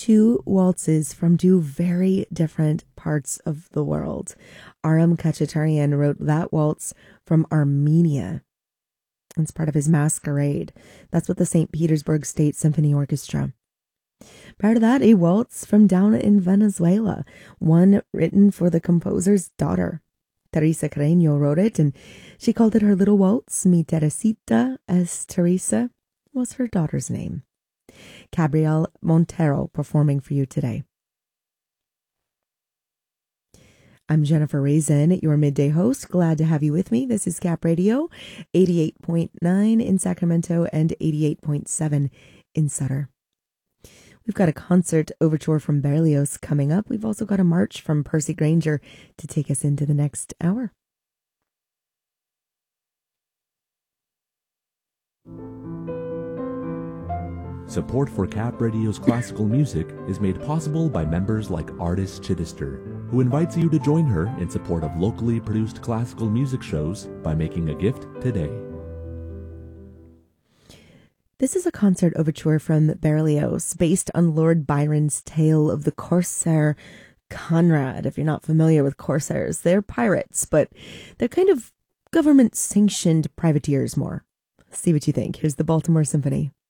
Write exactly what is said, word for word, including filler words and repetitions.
two waltzes from two very different parts of the world. Aram Khachaturian wrote that waltz from Armenia. It's part of his Masquerade. That's what the Saint Petersburg State Symphony Orchestra. Prior to that, a waltz from down in Venezuela, one written for the composer's daughter. Teresa Carreño wrote it, and she called it her little waltz. Mi Teresita, as Teresa was her daughter's name. Gabriel Montero performing for you today. I'm Jennifer Raisin, your midday host. Glad to have you with me. This is Cap Radio, eighty-eight point nine in Sacramento and eighty-eight point seven in Sutter. We've got a concert overture from Berlioz coming up. We've also got a march from Percy Granger to take us into the next hour. Support for Cap Radio's classical music is made possible by members like Artis Chittister, who invites you to join her in support of locally produced classical music shows by making a gift today. This is a concert overture from Berlioz, based on Lord Byron's tale of the Corsair Conrad. If you're not familiar with corsairs, they're pirates, but they're kind of government-sanctioned privateers more. See what you think. Here's the Baltimore Symphony.